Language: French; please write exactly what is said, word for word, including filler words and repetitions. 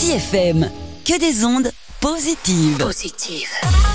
J F M, que des ondes positives. Positive.